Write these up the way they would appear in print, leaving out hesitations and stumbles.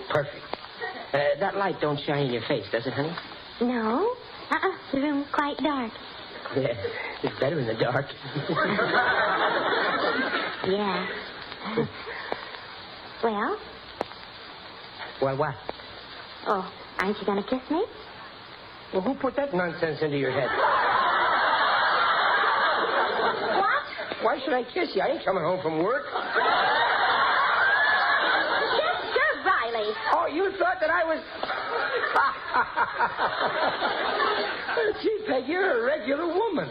Perfect. That light don't shine in your face, does it, honey? No. The room's quite dark. Yeah, it's better in the dark. Yeah. Well? Well, what? Oh, aren't you going to kiss me? Well, who put that nonsense into your head? What? Why should I kiss you? I ain't coming home from work. Chester Riley. Oh, you thought that I was... Gee, Peg, you're a regular woman.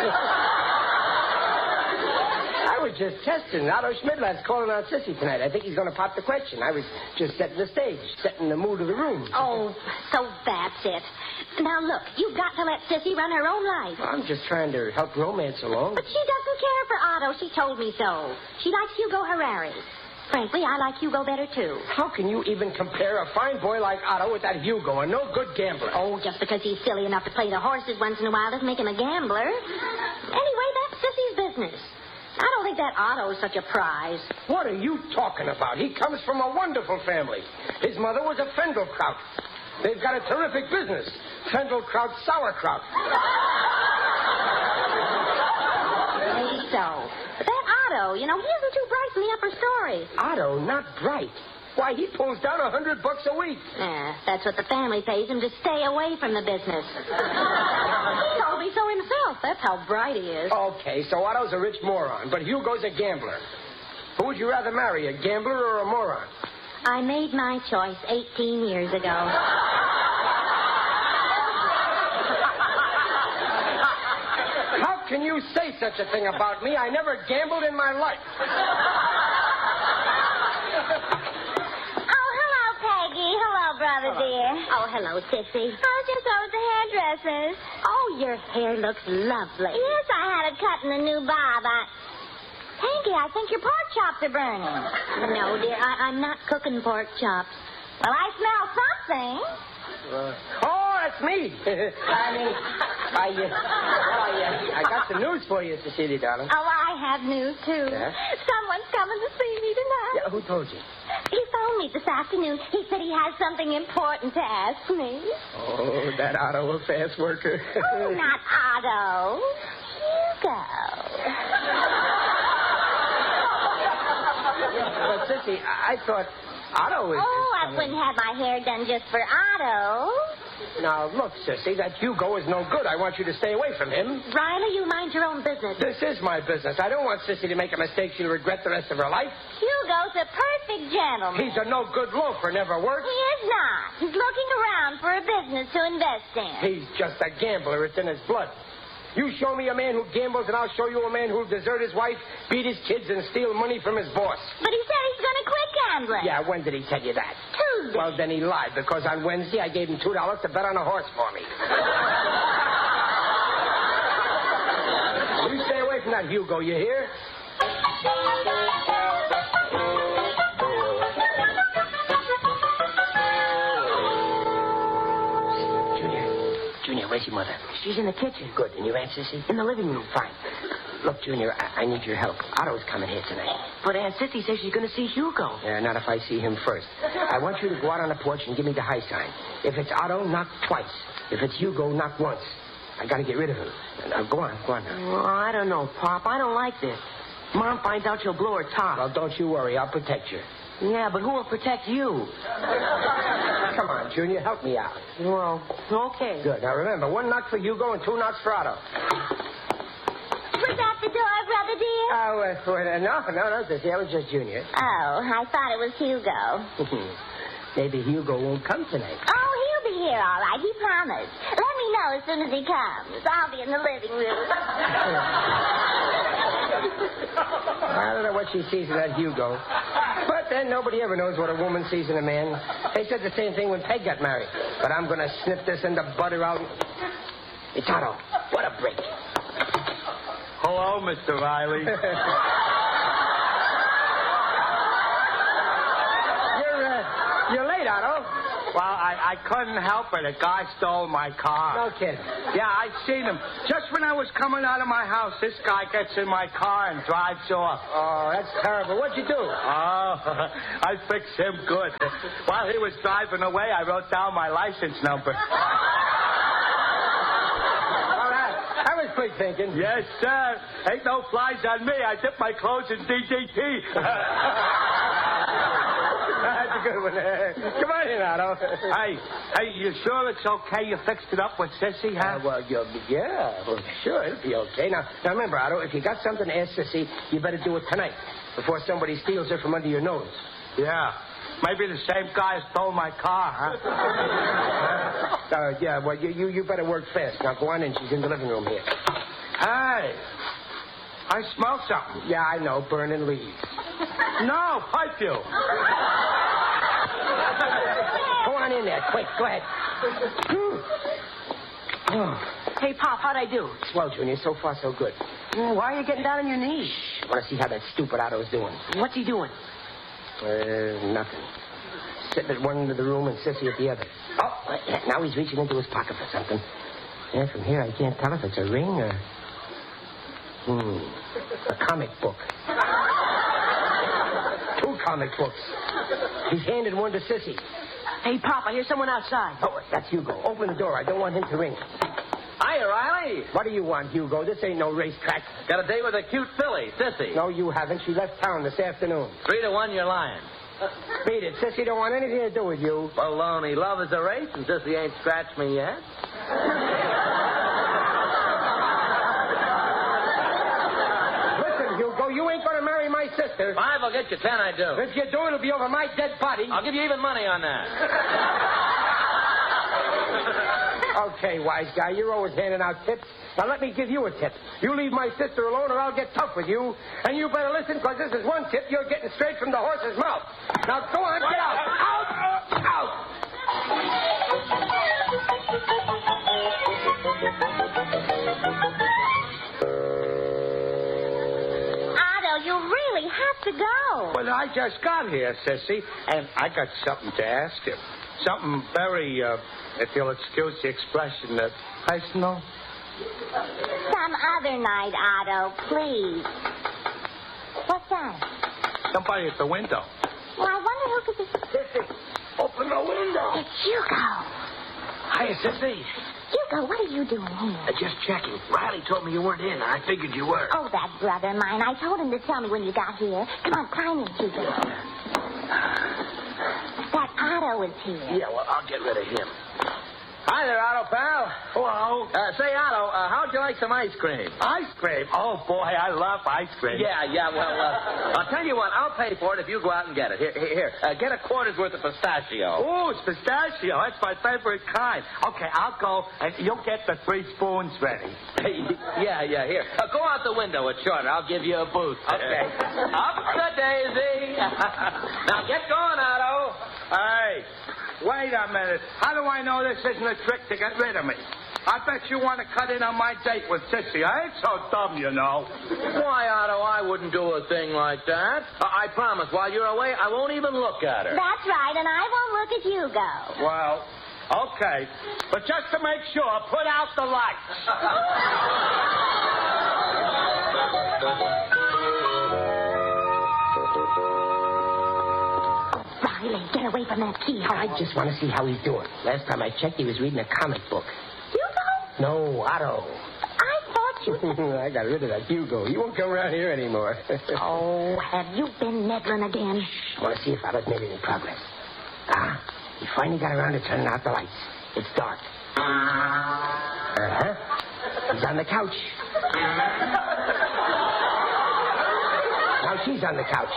I was just testing. Otto Schmidlat's calling on Sissy tonight. I think he's going to pop the question. I was just setting the stage, setting the mood of the room. Oh, so that's it. Now, look, you've got to let Sissy run her own life. I'm just trying to help romance along. But she doesn't care for Otto. She told me so. She likes Hugo Harari. Frankly, I like Hugo better, too. How can you even compare a fine boy like Otto with that Hugo, a no-good gambler? Oh, just because he's silly enough to play the horses once in a while doesn't make him a gambler. Anyway, that's Sissy's business. I don't think that Otto's such a prize. What are you talking about? He comes from a wonderful family. His mother was a Fendelkraut. They've got a terrific business. Fendelkraut sauerkraut. Maybe so. But that Otto, he isn't too bright in the upper story. Otto, not bright. Why, he pulls down $100 a week. Yeah, that's what the family pays him to stay away from the business. He told me so himself. That's how bright he is. Okay, so Otto's a rich moron, but Hugo's a gambler. Who would you rather marry, a gambler or a moron? I made my choice 18 years ago. How can you say such a thing about me? I never gambled in my life. Brother dear. Oh, hello, Sissy. I was just over at the hairdresser's. Oh, your hair looks lovely. Yes, I had a cut in the new bob. Hanky, I think your pork chops are burning. No, dear, I'm not cooking pork chops. Well, I smell something. That's me. I got some news for you, Cecilia, darling. Oh, I have news, too. Yeah? Someone's coming to see me tonight. Yeah, who told you? He phoned me this afternoon. He said he has something important to ask me. Oh, that Otto, a fast worker. Oh, not Otto. Hugo. But, Sissy, I thought Otto was... Oh, I wouldn't have my hair done just for Otto. Now, look, Sissy, that Hugo is no good. I want you to stay away from him. Riley, you mind your own business. This is my business. I don't want Sissy to make a mistake she'll regret the rest of her life. Hugo's a perfect gentleman. He's a no-good loafer, never works. He is not. He's looking around for a business to invest in. He's just a gambler. It's in his blood. You show me a man who gambles, and I'll show you a man who'll desert his wife, beat his kids, and steal money from his boss. But he said he's going to quit gambling. Yeah, when did he tell you that? Tuesday. Well, then he lied, because on Wednesday I gave him $2 to bet on a horse for me. You stay away from that Hugo, you hear? Junior, where's your mother? She's in the kitchen. Good. And your Aunt Sissy? In the living room. Fine. Look, Junior, I need your help. Otto's coming here tonight. But Aunt Sissy says she's going to see Hugo. Yeah, not if I see him first. I want you to go out on the porch and give me the high sign. If it's Otto, knock twice. If it's Hugo, knock once. I got to get rid of him. Now, go on now. Well, I don't know, Pop. I don't like this. Mom finds out she'll blow her top. Well, don't you worry. I'll protect you. Yeah, but who will protect you? Come on, Junior. Help me out. Well, okay. Good. Now, remember, 1 knock for Hugo and 2 knocks for Otto. Was that the door, Brother dear? Oh, no, Sissy. That was just Junior. Oh, I thought it was Hugo. Maybe Hugo won't come tonight. Oh, he'll be here, all right. He promised. Let me know as soon as he comes. I'll be in the living room. I don't know what she sees in that Hugo. But then nobody ever knows what a woman sees in a man. They said the same thing when Peg got married. But I'm going to snip this in the butter out. It's Otto. What a break. Hello, Mr. Riley. You're late, Otto. Well, I couldn't help it. A guy stole my car. No kidding. Yeah, I seen him. Just when I was coming out of my house, this guy gets in my car and drives off. Oh, that's terrible. What'd you do? Oh, I fixed him good. While he was driving away, I wrote down my license number. That was quick thinking. Yes, sir. Ain't no flies on me. I dip my clothes in DDT. That's a good one. Come on in, Otto. Hey, you sure it's okay you fixed it up with Sissy, huh? Well, sure, it'll be okay. Now, remember, Otto, if you got something to ask Sissy, you better do it tonight before somebody steals her from under your nose. Yeah. Maybe the same guy stole my car, huh? Well, you better work fast. Now, go on in. She's in the living room here. Hey, I smell something. Yeah, I know. Burning leaves. No, perfume. Go on in there, quick. Go ahead. Hey, Pop, how'd I do? Swell, Junior. So far, so good. Why are you getting down on your knees? I want to see how that stupid Otto's doing. What's he doing? Nothing. Sitting at one end of the room and Sissy at the other. Oh, now he's reaching into his pocket for something. Yeah, from here I can't tell if it's a ring or... a comic book. 2 comic books. He's handed one to Sissy. Hey, Pop, I hear someone outside. Oh, that's Hugo. Open the door. I don't want him to ring. Hiya, Riley. What do you want, Hugo? This ain't no racetrack. Got a date with a cute filly, Sissy. No, you haven't. She left town this afternoon. 3-1, you're lying. Beat it. Sissy don't want anything to do with you. Baloney. Love is a race, and Sissy ain't scratched me yet. Listen, Hugo, you ain't going to marry my sister. 5, I'll get you 10, I do. If you do, it'll be over my dead body. I'll give you even money on that. Okay, wise guy, you're always handing out tips. Now, let me give you a tip. You leave my sister alone or I'll get tough with you. And you better listen, because this is one tip you're getting straight from the horse's mouth. Now, go on, get out. Out! Otto, you really have to go. Well, I just got here, Sissy, and I got something to ask you. Something very, if you'll excuse the expression, personal. Some other night, Otto, please. What's that? Somebody at the window. Well, I wonder who could be... Sissy, open the window. It's Hugo. Hiya, Sissy. Hugo, what are you doing here? Just checking. Riley told me you weren't in. I figured you were. Oh, that brother of mine. I told him to tell me when you got here. Come on, climb in, Hugo. That Otto is here. Yeah, well, I'll get rid of him. Hi there, Otto, pal. Hello. Say, Otto, how'd you like some ice cream? Ice cream? Oh, boy, I love ice cream. Yeah, well, I'll tell you what. I'll pay for it if you go out and get it. Here. Get a quarter's worth of pistachio. Oh, it's pistachio. That's my favorite kind. Okay, I'll go, and you'll get the 3 spoons ready. Yeah, here. Go out the window. It's shorter. I'll give you a boost. Okay. Up the daisy. Now, get going, Otto. Hey, wait a minute. How do I know this isn't a trick to get rid of me? I bet you want to cut in on my date with Sissy. I ain't so dumb, you know. Why, Otto, I wouldn't do a thing like that. I promise, while you're away, I won't even look at her. That's right, and I won't look at Hugo. Well, okay. But just to make sure, put out the lights. Riley, get away from that keyhole. I just want to see how he's doing. Last time I checked, he was reading a comic book. Hugo? No, Otto. I thought you... I got rid of that Hugo. He won't come around here anymore. Oh, have you been meddling again? I want to see if Otto's made any progress. He finally got around to turning out the lights. It's dark. Uh-huh. He's on the couch. Now she's on the couch.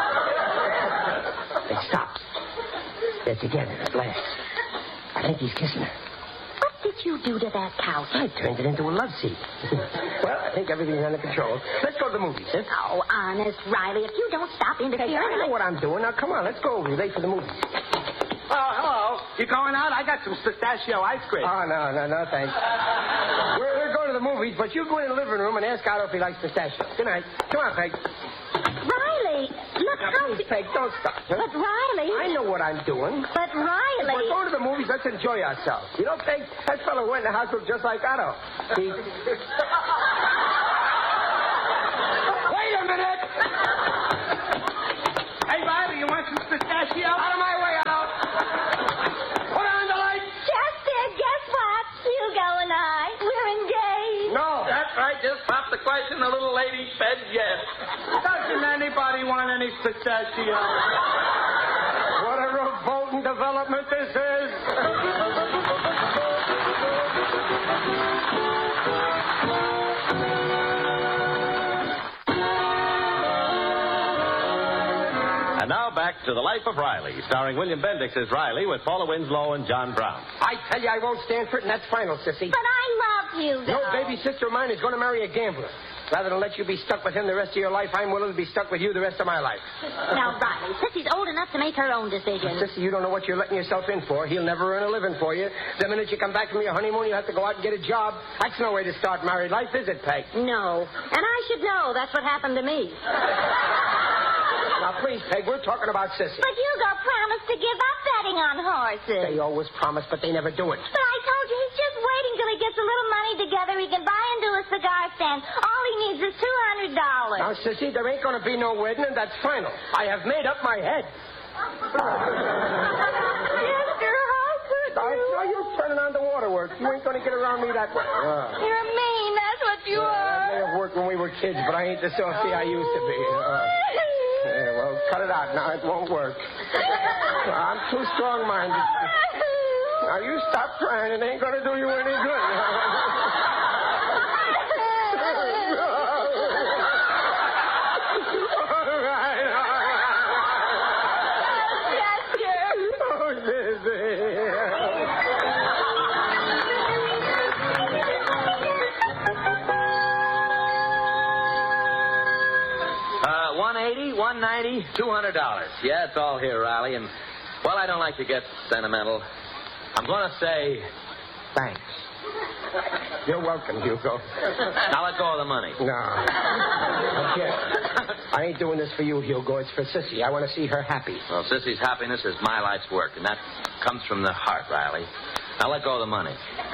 They stopped. They're together at last. I think he's kissing her. What did you do to that couch? I turned it into a love seat. Well, I think everything's under control. Let's go to the movies, sis. Oh, honest, Riley, if you don't stop interfering... Hey, I know what I'm doing. Now, come on, let's go. We're late for the movies. Oh, hello. You going out? I got some pistachio ice cream. Oh, no, thanks. We're going to the movies, but you go in the living room and ask Otto if he likes pistachio. Good night. Come on, Peg. Riley, look how Please, Peg, don't stop. Huh? But, Riley... I know what I'm doing. But, Riley... We're going to the movies. Let's enjoy ourselves. You know, Peg, that fellow went in the hospital just like Otto. He... Wait a minute! Hey, Riley, you want some pistachio? Out of my way, Otto! Put on the lights! Chester, guess what? Hugo and I, we're engaged. No. That's right. Just pop the question. The little lady said yes. Doesn't anybody want any pistachio? What a revolting development this is. And now back to The Life of Riley, starring William Bendix as Riley with Paula Winslow and John Brown. I tell you, I won't stand for it, and that's final, sissy. But I love Hugo. No baby sister of mine is going to marry a gambler. Rather than let you be stuck with him the rest of your life, I'm willing to be stuck with you the rest of my life. Now, Riley, Sissy's old enough to make her own decision. Sissy, you don't know what you're letting yourself in for. He'll never earn a living for you. The minute you come back from your honeymoon, you'll have to go out and get a job. That's no way to start married life, is it, Peg? No. And I should know. That's what happened to me. Now, please, Peg, we're talking about Sissy. But Hugo promised to give up betting on horses. They always promise, but they never do it. But I told you he's just waiting till he gets a little money together. He can buy and do a cigar stand. All he needs is $200. Now, Sissy, there ain't going to be no wedding, and that's final. I have made up my head. Chester, how could Now, you're turning on the waterworks. You ain't going to get around me that way. You're mean. That's what you I are. may have worked when we were kids, but I ain't the softy I used to be. Yeah, well, cut it out now. It won't work. I'm too strong-minded. Now, you stop crying. It ain't going to do you any good. $190, $200. Yeah, it's all here, Riley. And, well, I don't like to get sentimental. I'm going to say thanks. You're welcome, Hugo. Now let go of the money. No. Okay. I ain't doing this for you, Hugo. It's for Sissy. I want to see her happy. Well, Sissy's happiness is my life's work, and that comes from the heart, Riley. Now let go of the money.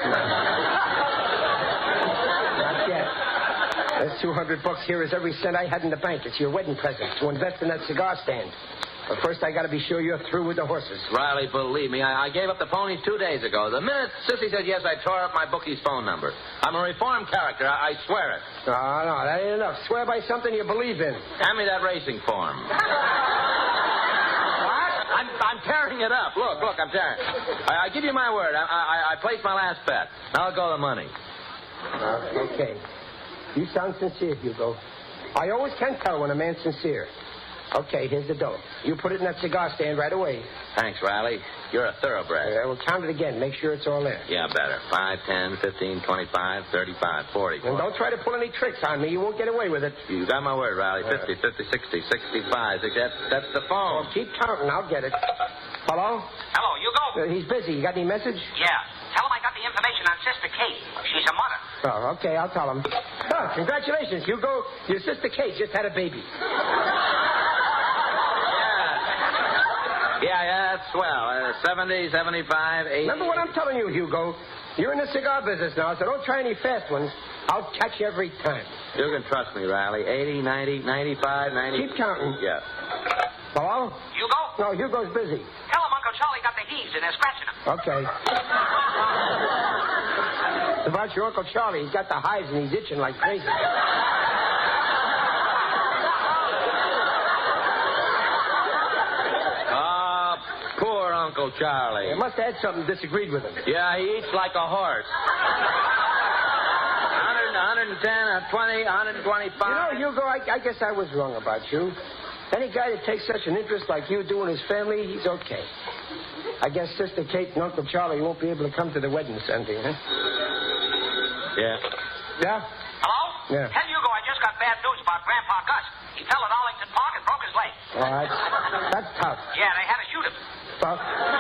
Not yet. This $200 here is every cent I had in the bank. It's your wedding present to invest in that cigar stand. But first, I got to be sure you're through with the horses. Riley, believe me, I gave up the ponies 2 days ago. The minute Sissy said yes, I tore up my bookie's phone number. I'm a reformed character. I swear it. No, that ain't enough. Swear by something you believe in. Hand me that racing form. What? I'm tearing it up. Look, I'm tearing. I give you my word. I placed my last bet. Now I'll go the money. Okay. You sound sincere, Hugo. I always can tell when a man's sincere. Okay, here's the dough. You put it in that cigar stand right away. Thanks, Riley. You're a thoroughbred. We'll count it again. Make sure it's all there. Yeah, better. 5, 10, 15, 25, 35, 40. And don't try to pull any tricks on me. You won't get away with it. You got my word, Riley. 50, 50, 60, 65. That's the phone. Well, keep counting. I'll get it. Hello? Hello, Hugo? He's busy. You got any message? Yeah. Tell him I got the information on Sister Kate. She's a mother. Oh, okay. I'll tell him. Oh, congratulations, Hugo. Your sister Kate just had a baby. Yeah, that's swell. 70, 75, 80. Remember what I'm telling you, Hugo. You're in the cigar business now, so don't try any fast ones. I'll catch you every time. You can trust me, Riley. 80, 90, 95, 90. Keep counting. Yeah. Hello? Hugo? No, Hugo's busy. Tell him Uncle Charlie got the heaves and they're scratching him. Okay. It's about your Uncle Charlie. He's got the hives and he's itching like crazy. Poor Uncle Charlie. You must have had something disagreed with him. Yeah, he eats like a horse. 100, 110, 120, 125. You know, Hugo, I guess I was wrong about you. Any guy that takes such an interest like you do in his family, he's okay. I guess Sister Kate and Uncle Charlie won't be able to come to the wedding Sunday, huh? Yeah. Yeah? Hello? Yeah. Tell Hugo I just got bad news about Grandpa Gus. He fell at Arlington Park and broke his leg. All right. That's tough. Yeah, they had to shoot him. Tough.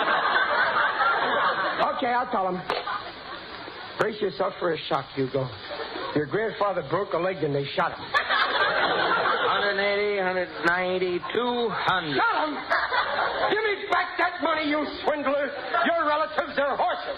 Okay, I'll tell him. Brace yourself for a shock, Hugo. Your grandfather broke a leg and they shot him. 100, 180, 190, 200. Shut him! Give me back that money, you swindler! Your relatives are horses!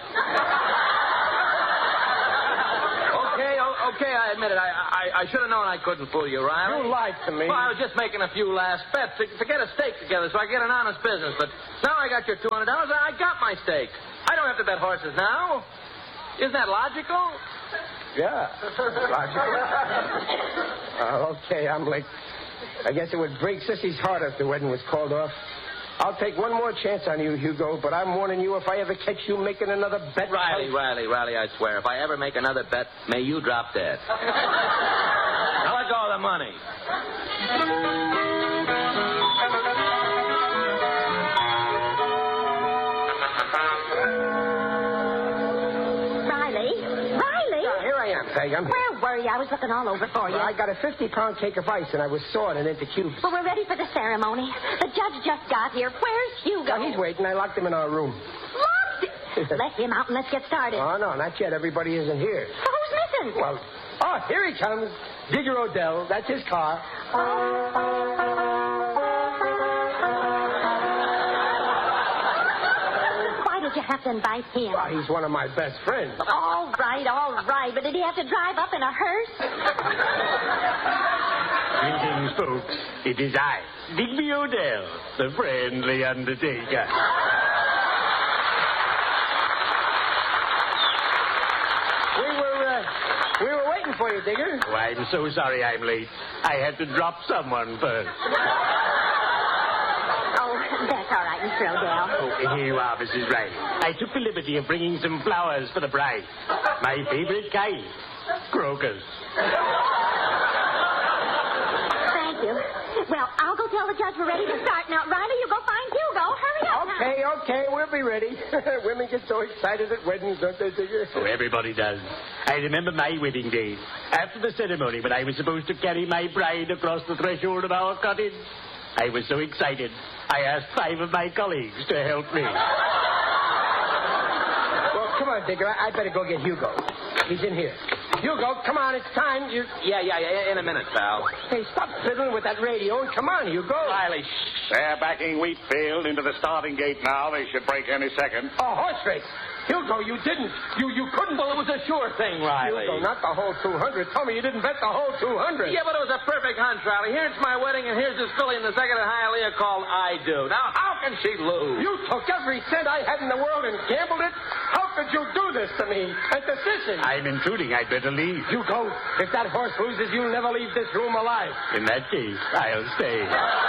Okay, I admit it. I should have known I couldn't fool you, Riley. You lied to me. Well, I was just making a few last bets to get a stake together so I get an honest business. But now I got your $200. I got my stake. I don't have to bet horses now. Isn't that logical? Yeah, logical. Okay, I'm late. I guess it would break Sissy's heart if the wedding was called off. I'll take one more chance on you, Hugo, but I'm warning you if I ever catch you making another bet. Riley, I swear, if I ever make another bet, may you drop dead. Now let go of the money. Peg, I'm here. Where were you? I was looking all over for you. Well, I got a 50-pound cake of ice, and I was sawing it into cubes. Well, we're ready for the ceremony. The judge just got here. Where's Hugo? Well, he's waiting. I locked him in our room. Locked? Let him out and let's get started. Oh, no, not yet. Everybody isn't here. Well, who's missing? Well, here he comes. Digger Odell. That's his car. You have to invite him. Well, he's one of my best friends. All right. But did he have to drive up in a hearse? Greetings, folks. It is I, Digby Odell, the friendly undertaker. We were waiting for you, Digger. Oh, I'm so sorry I'm late. I had to drop someone first. That's all right, Mr. Odell. Oh, here you are, Mrs. Riley. I took the liberty of bringing some flowers for the bride. My favorite kind. Crocus. Thank you. Well, I'll go tell the judge we're ready to start. Now, Riley, you go find Hugo. Hurry up. Okay, we'll be ready. Women get so excited at weddings, don't they, Digger? Oh, everybody does. I remember my wedding day. After the ceremony, when I was supposed to carry my bride across the threshold of our cottage, I was so excited, I asked 5 of my colleagues to help me. Well, come on, Digger. I better go get Hugo. He's in here. Hugo, come on. It's time. Yeah. In a minute, pal. Hey, stop fiddling with that radio and come on, Hugo. Riley, They're backing Wheatfield into the starting gate now. They should break any second. Oh, horse race. Hugo, you didn't. You couldn't. Well, it was a sure thing, Riley. Hugo, not the whole 200. Tell me you didn't bet the whole 200. Yeah, but it was a perfect hunch, Riley. Here's my wedding, and here's this filly in the second at Hialeah called I Do. Now, how can she lose? You took every cent I had in the world and gambled it? How could you do this to me and to Sissy? I'm intruding. I'd better leave. Hugo, if that horse loses, you'll never leave this room alive. In that case, I'll stay.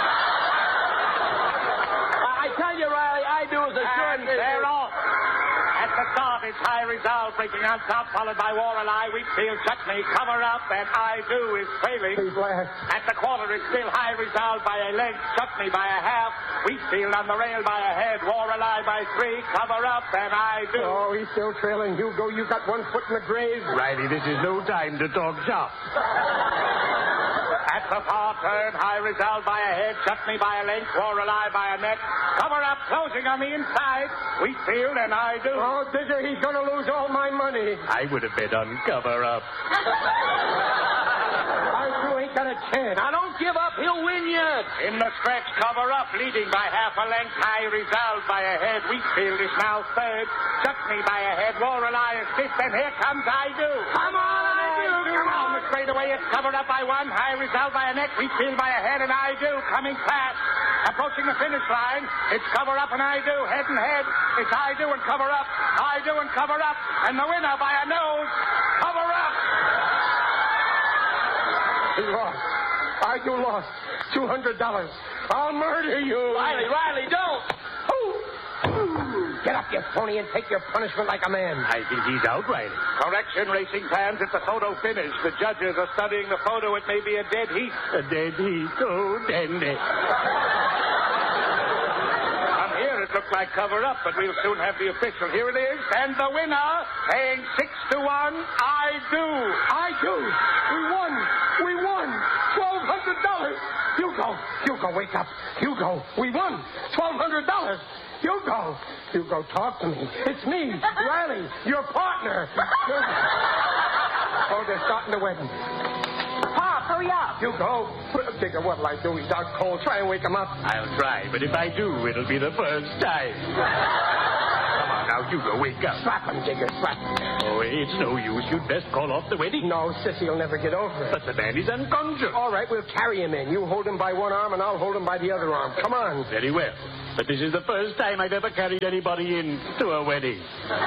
I tell you, Riley, I Do is a sure And they're off. At the start, it's High Resolve breaking on top, followed by Waralai, Wheatfield, Chutney, Cover Up, and I Do is trailing. He's last. At the quarter, it's still High Resolve by a length, Chutney by a half, Wheatfield on the rail by a head, Waralai by 3, Cover Up, and I Do. Oh, he's still trailing. Hugo, you got one foot in the grave. Riley, this is no time to talk shop. At the far turn, High Resolve by a head, Chutney by a length, Waralai by a neck, Cover Up closing on the inside, Wheatfield, and I Do. Oh, Digger, he's going to lose all my money. I would have bet on Cover Up. I Do ain't got a chance. Now, don't give up. He'll win yet. In the stretch, Cover Up leading by half a length, High Resolve by a head, Wheatfield is now third, Chutney by a head, Waralai is fifth, and here comes I Do. Come on, I Do. Come on, the straightaway, it's Covered Up by 1, High Resolve by a neck, Wheatfield by a head, and I Do coming fast. Approaching the finish line, it's Cover Up and I Do, head and head. It's I Do and Cover Up, I Do and Cover Up, and the winner by a nose, Cover Up. He lost. I Do lost. $200. I'll murder you. Riley, don't. Get up, you phony, and take your punishment like a man. I think he's out, Riley. Correction, racing fans, it's a photo finish. The judges are studying the photo. It may be a dead heat. A dead heat. Oh, dandy. From here, it looks like Cover Up, but we'll soon have the official. Here it is, and the winner, paying 6-1, I Do. I Do. We won. $1,200. Hugo, wake up. Hugo, we won. $1,200. Hugo, talk to me. It's me, Riley, your partner. Oh, they're starting the wedding. Pop, Hurry up. Hugo, Digger, what'll I do? He's out cold. Try and wake him up. I'll try, but if I do, it'll be the first time. Come on now, Hugo, wake up. Slap him, Digger, slap him. Oh, it's no use. You'd best call off the wedding. No, Sissy will never get over it. But the man is unconscious. All right, we'll carry him in. You hold him by one arm, and I'll hold him by the other arm. Come on. Very well. But this is the first time I've ever carried anybody in to a wedding.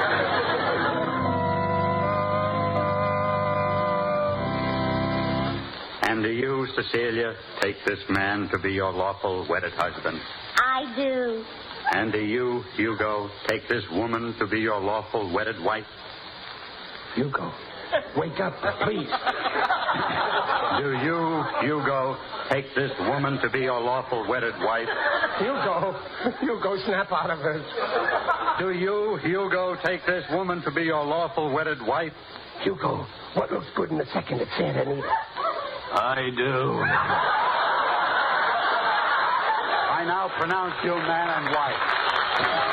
And do you, Cecilia, take this man to be your lawful wedded husband? I do. And do you, Hugo, take this woman to be your lawful wedded wife? Hugo, wake up, please. Do you, Hugo, take this woman to be your lawful wedded wife? Hugo, snap out of it. Do you, Hugo, take this woman to be your lawful wedded wife? Hugo, what looks good in the second at Santa Anita? I do. I now pronounce you man and wife.